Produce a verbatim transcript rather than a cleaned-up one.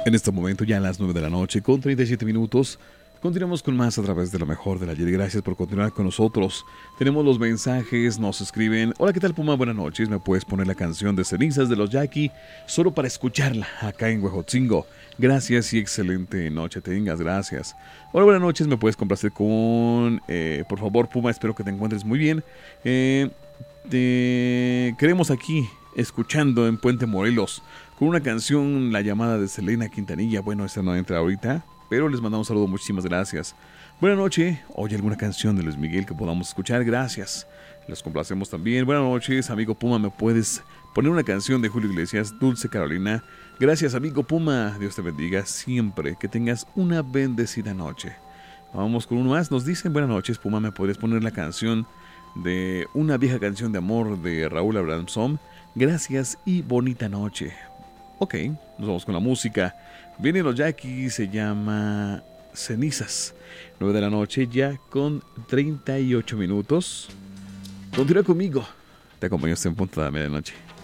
En este momento ya a las nueve de la noche con treinta y siete minutos. Continuamos con más a través de lo mejor de la ayer. Gracias por continuar con nosotros. Tenemos los mensajes, nos escriben: hola, ¿qué tal, Puma? Buenas noches. ¿Me puedes poner la canción de Cenizas de los Jackie solo para escucharla acá en Huejotzingo? Gracias y excelente noche tengas, gracias. Hola, buenas noches. ¿Me puedes complacer con, eh, por favor, Puma? Espero que te encuentres muy bien. Eh, te queremos aquí escuchando en Puente Morelos con una canción, La Llamada de Selena Quintanilla. Bueno, esta no entra ahorita, pero les mandamos un saludo, muchísimas gracias. Buenas noches. Oye, alguna canción de Luis Miguel que podamos escuchar, gracias. Les complacemos también. Buenas noches, amigo Puma, ¿me puedes poner una canción de Julio Iglesias, Dulce Carolina? Gracias, amigo Puma, Dios te bendiga siempre, que tengas una bendecida noche. Vamos con uno más, nos dicen: buenas noches, Puma, ¿me podrías poner la canción de Una vieja canción de amor de Raúl Abramson? Gracias y bonita noche. Ok, nos vamos con la música. Vienen los Jackie, se llama Cenizas. nueve de la noche ya con treinta y ocho minutos. Continúa conmigo. Te acompaño hasta en punto de la medianoche.